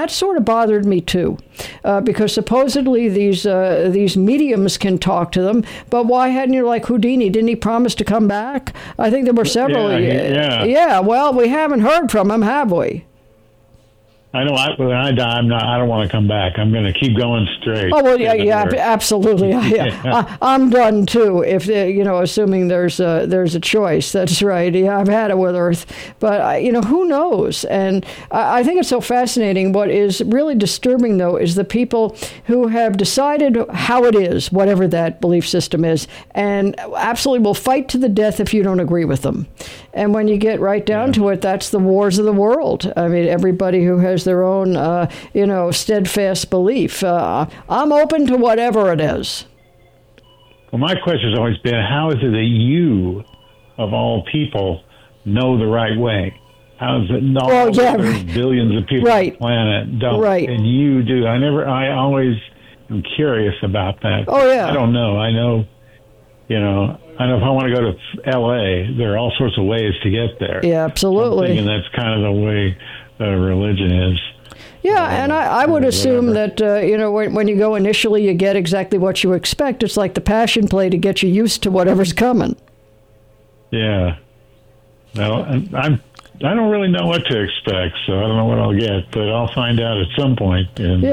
that sort of bothered me too, because supposedly these mediums can talk to them. But why hadn't you, like Houdini? Didn't he promise to come back? I think there were several. Yeah. Well, we haven't heard from him, have we? I know. When I die, I don't want to come back. I'm going to keep going straight. Oh well, yeah, absolutely. I'm done too. If assuming there's a choice. That's right. Yeah, I've had it with Earth, but who knows? And I think it's so fascinating. What is really disturbing, though, is the people who have decided how it is, whatever that belief system is, and absolutely will fight to the death if you don't agree with them. And when you get right down to it, that's the wars of the world. I mean, everybody who has their own, steadfast belief. I'm open to whatever it is. Well, my question has always been, how is it that you, of all people, know the right way? How is it not there's billions of people on the planet don't, and you do? I always am curious about that. Oh, yeah. I don't know. I know if I want to go to L.A., there are all sorts of ways to get there. Yeah, absolutely. I'm thinking that's kind of the way religion is. Yeah, and I would assume that, when you go initially, you get exactly what you expect. It's like the passion play to get you used to whatever's coming. Yeah. Well, I don't really know what to expect, so I don't know what I'll get, but I'll find out at some point. And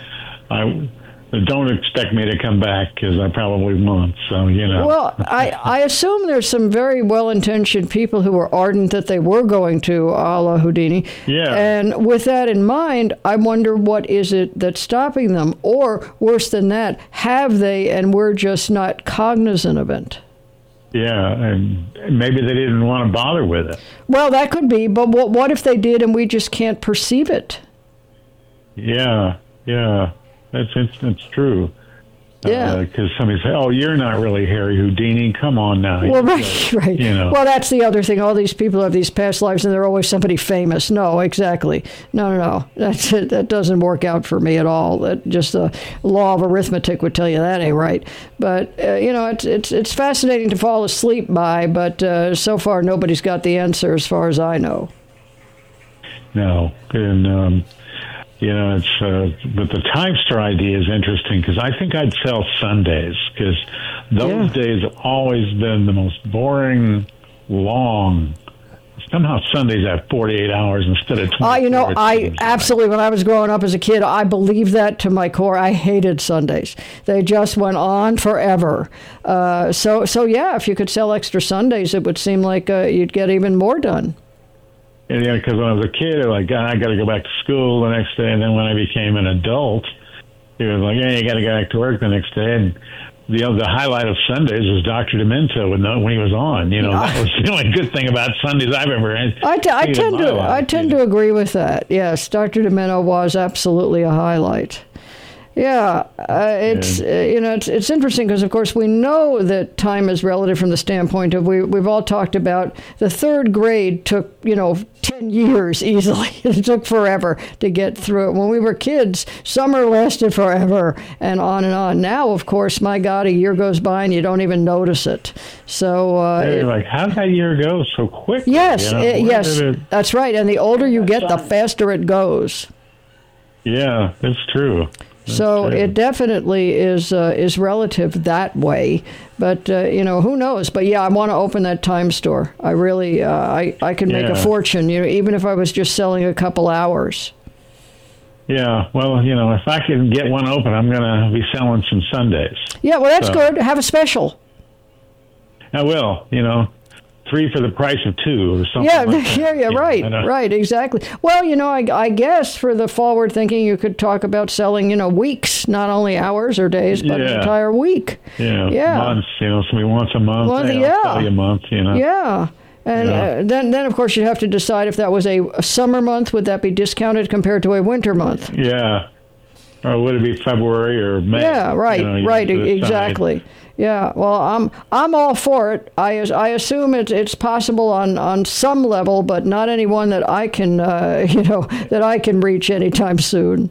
don't expect me to come back, because I probably won't, so, Well, I assume there's some very well-intentioned people who were ardent that they were going to a la Houdini. Yeah. And with that in mind, I wonder what is it that's stopping them? Or, worse than that, have they and we're just not cognizant of it? Yeah, and maybe they didn't want to bother with it. Well, that could be, but what if they did and we just can't perceive it? Yeah. That's true. Yeah. Because somebody say, "Oh, you're not really Harry Houdini. Come on now." Well, right. Well, that's the other thing. All these people have these past lives, and they're always somebody famous. No, exactly. No. That doesn't work out for me at all. That just the law of arithmetic would tell you that ain't right. But it's fascinating to fall asleep by. But so far, nobody's got the answer, as far as I know. No, and. But the time store idea is interesting, because I think I'd sell Sundays, because those days have always been the most boring, long. Somehow Sundays have 48 hours instead of 24. Absolutely. When I was growing up as a kid, I believed that to my core. I hated Sundays. They just went on forever. So if you could sell extra Sundays, it would seem like you'd get even more done. Yeah, because when I was a kid, I got to go back to school the next day, and then when I became an adult, it was like, you got to go back to work the next day. And the highlight of Sundays was Dr. Demento when he was on. That was the only good thing about Sundays I've ever had. I tend to agree with that. Yes, Dr. Demento was absolutely a highlight. Yeah, it's interesting because, of course, we know that time is relative from the standpoint of we've all talked about the third grade took 10 years easily. It took forever to get through it. When we were kids, summer lasted forever, and on and on. Now, of course, my God, a year goes by and you don't even notice it. So how did that year go so quick? Yes, that's right. And the older you get, the faster it goes. Yeah, that's true. So it definitely is relative that way, but who knows? But yeah, I want to open that time store. I really I can make a fortune, even if I was just selling a couple hours. Yeah, well, if I can get one open, I'm going to be selling some Sundays. Yeah, well, that's good. Have a special. I will. 3 for the price of 2 or something. Yeah, right, exactly. Well, I guess for the forward thinking, you could talk about selling, weeks, not only hours or days, but an entire week. Yeah, months. Somebody wants a month. I'll sell you a month. Yeah. And then of course you'd have to decide if that was a summer month, would that be discounted compared to a winter month? Yeah. Or would it be February or May? Yeah, right, exactly. Yeah, well, I'm all for it. I assume it's possible on some level, but not any one that I can that I can reach anytime soon.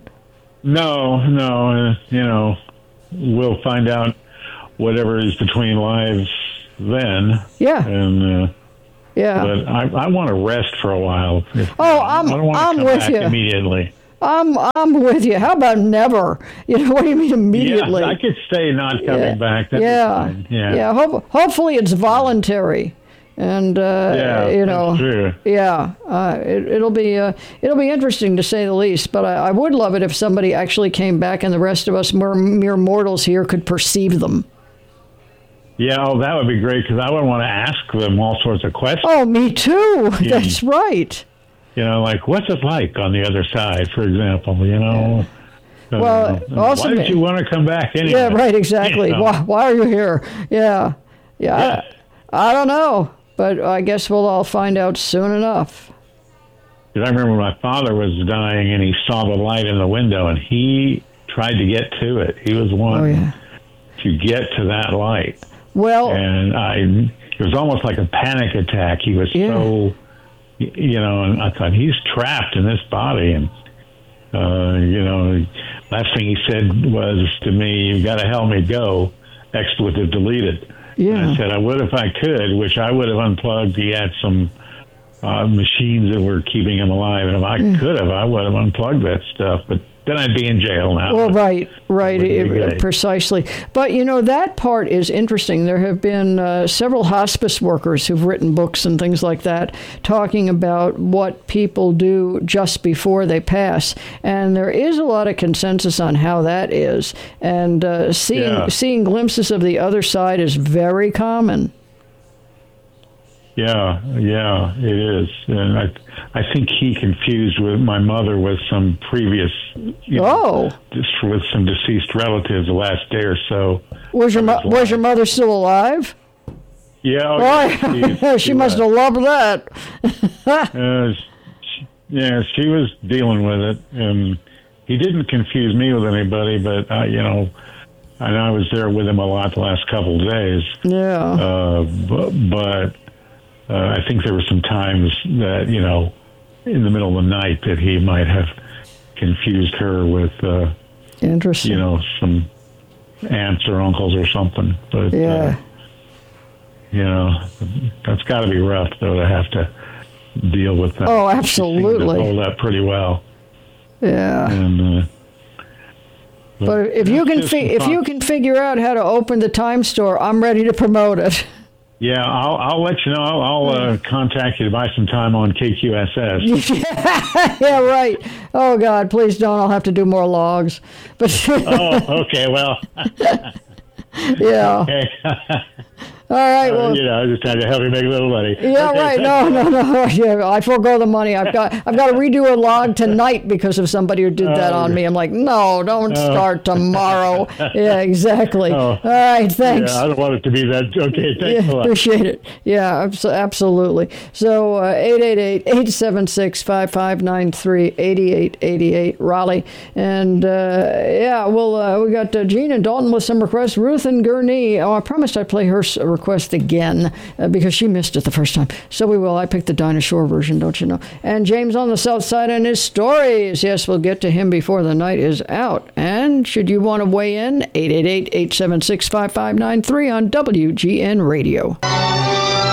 No, we'll find out whatever is between lives then. Yeah. And but I want to rest for a while. I don't want to come with back you immediately. I'm with you. How about never? What do you mean immediately? Yeah, I could stay not coming back. That'd be fine. Yeah. Hopefully it's voluntary. And that's true. It'll be interesting to say the least. But I would love it if somebody actually came back and the rest of us mere mortals here could perceive them. Yeah, that would be great because I would want to ask them all sorts of questions. Oh, me too. That's right. Like what's it like on the other side, for example? Well, also, why did you want to come back anyway? Yeah, right. Exactly. Why are you here? Yeah. I don't know. But I guess we'll all find out soon enough. Because I remember my father was dying, and he saw the light in the window, and he tried to get to it. He was one to get to that light. Well, and it was almost like a panic attack. He was so, and I thought, he's trapped in this body. And, last thing he said was to me, "You've got to help me go," expletive deleted. Yeah. And I said, I would if I could, which I would have unplugged. He had some machines that were keeping him alive. And if I could have, I would have unplugged that stuff. But then I'd be in jail now. Well, right, precisely. But, that part is interesting. There have been several hospice workers who've written books and things like that talking about what people do just before they pass. And there is a lot of consensus on how that is. And seeing glimpses of the other side is very common. Yeah, it is. And I think he confused with my mother with some previous, just with some deceased relatives the last day or so. Was your mother still alive? Yeah. She must have loved that. She was dealing with it, and he didn't confuse me with anybody, but and I was there with him a lot the last couple of days. Yeah. But I think there were some times that, in the middle of the night that he might have confused her with, interesting. Some aunts or uncles or something. But, that's got to be rough, though, to have to deal with that. Oh, absolutely. She hold that pretty well. Yeah. And, but if you can figure out how to open the Time Store, I'm ready to promote it. Yeah, I'll let you know. I'll contact you to buy some time on KQSS. Yeah, right. Oh, God, please don't. I'll have to do more logs. But okay, well. Yeah. Okay. All right. Well, I was just trying to help you make a little money. Yeah, okay. Right. No. Yeah, I forego the money. I've got to redo a log tonight because of somebody who did that on me. I'm like, no, don't start tomorrow. Yeah, exactly. All right. Thanks. Yeah, I don't want it to be that. Okay. Thanks a lot. Appreciate it. Yeah, absolutely. So 888-876-5593, 8888 Raleigh, and we got Gene and Dalton with some requests. Ruth and Gurnee. I promised I'd play her request again because she missed it the first time. So we will. I picked the Dinah Shore version, don't you know? And James on the South Side and his stories. Yes, we'll get to him before the night is out. And should you want to weigh in, 888-876-5593 on WGN Radio.